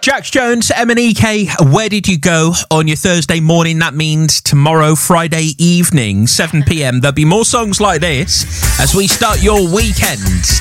Jax Jones, MNEK, where did you go on your Thursday morning? That means tomorrow, Friday evening, 7 p.m. There'll be more songs like this as we start your weekend.